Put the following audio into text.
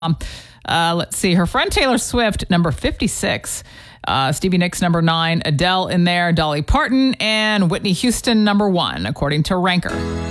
Let's see. Her friend Taylor Swift, number 56. Stevie Nicks, number 9. Adele in there. Dolly Parton and Whitney Houston, number 1, according to Ranker.